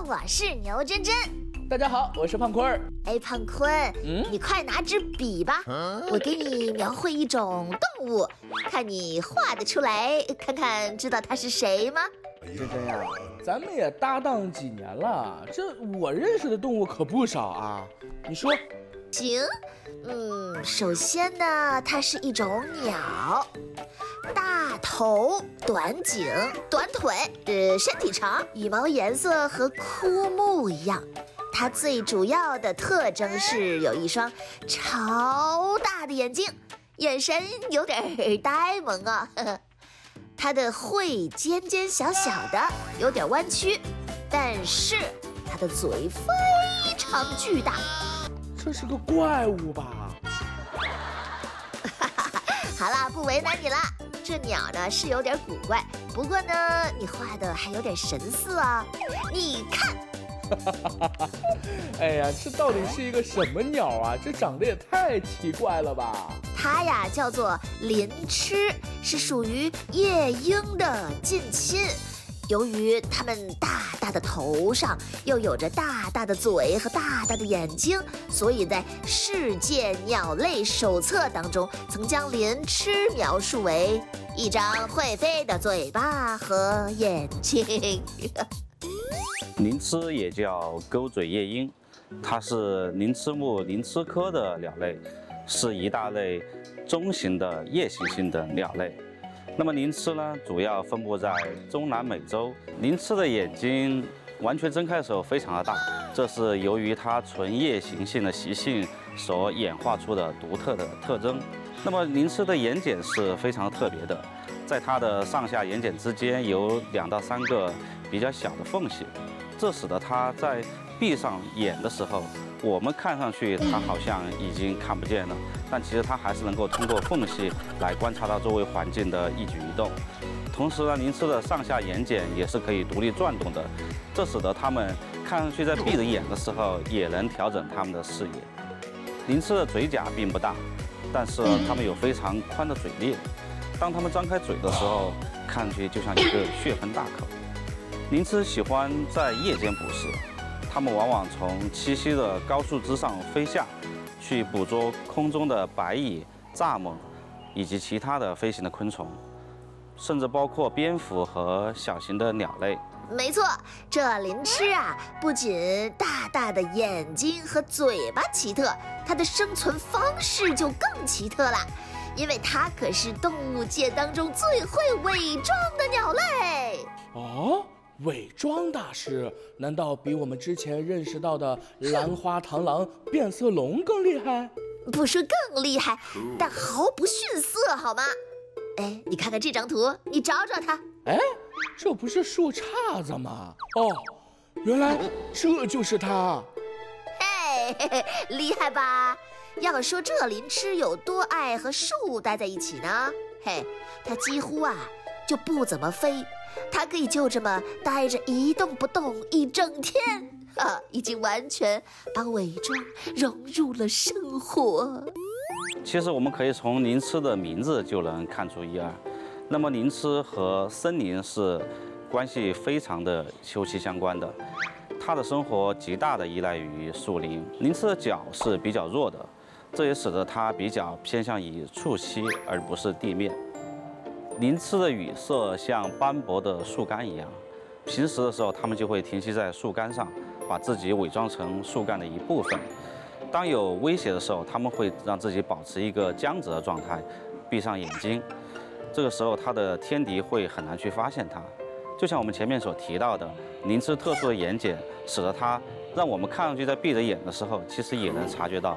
我是牛真真。 大家好，我是胖坤儿。 哎，胖坤，你快拿支笔吧，我给你描绘一种动物，看你画得出来，看看知道它是谁吗？ 真真呀，咱们也搭档几年了，这我认识的动物可不少啊。你说？ 行，首先呢，它是一种鸟，大头、短颈、短腿，身体长，羽毛颜色和枯木一样。它最主要的特征是有一双超大的眼睛，眼神有点呆萌啊。它的喙尖尖小小的，有点弯曲，但是它的嘴非常巨大。 这是个怪物吧？ 好啦，不为难你了。这鸟呢是有点古怪，不过呢你画的还有点神似啊。你看， 哎呀，这到底是一个什么鸟啊？这长得也太奇怪了吧！ 它呀叫做林鸱，是属于夜莺的近亲。由于它们大大的头上又有着大大的嘴和大大的眼睛，所以在《世界鸟类手册》当中，曾将林鸱描述为一张会飞的嘴巴和眼睛。 林鸱也叫钩嘴夜莺，它是鳞翅目鳞鸱科的鸟类，是一大类中型的夜行性的鸟类。那么林鸱呢，主要分布在中南美洲。林鸱的眼睛完全睁开的时候非常的大，这是由于它纯夜行性的习性所演化出的独特的特征。那么林鸱的眼睑是非常特别的，在它的上下眼睑之间有2到3个比较小的缝隙，这使得它在闭上眼的时候，我们看上去它好像已经看不见了，但其实它还是能够通过缝隙来观察到周围环境的一举一动。同时呢，林鸱的上下眼睑也是可以独立转动的，这使得它们看上去在闭着眼的时候也能调整它们的视野。林鸱的嘴甲并不大，但是它们有非常宽的嘴裂，当它们张开嘴的时候，看上去就像一个血盆大口。林鸱喜欢在夜间捕食，它们往往从栖息的高树枝上飞下，去捕捉空中的白蚁、蚱蜢以及其他的飞行的昆虫，甚至包括蝙蝠和小型的鸟类。 没错，这林鸱啊，不仅大大的眼睛和嘴巴奇特，它的生存方式就更奇特了，因为它可是动物界当中最会伪装的鸟类。 哦，伪装大师难道比我们之前认识到的兰花螳螂、变色龙更厉害？ 不说更厉害，但毫不逊色，好吗？哎，你看看这张图，你找找它。 哎，这不是树杈子吗？哦，原来这就是它。 嘿，厉害吧？要说这林鸱有多爱和树待在一起呢？嘿，它几乎就不怎么飞，它可以就这么待着一动不动一整天，已经完全把伪装融入了生活。 其实我们可以从林鸱的名字就能看出一二。那么林鸱和森林是关系非常的休戚相关的，它的生活极大的依赖于树林。林鸱的脚是比较弱的，这也使得它比较偏向于触栖而不是地面。林鸱的羽色像斑驳的树干一样，平时的时候它们就会停息在树干上，把自己伪装成树干的一部分。当有威胁的时候，它们会让自己保持一个僵直的状态，闭上眼睛。这个时候，它的天敌会很难去发现它。就像我们前面所提到的，林鸱特殊的眼睑，使得它让我们看上去在闭着眼的时候，其实也能察觉到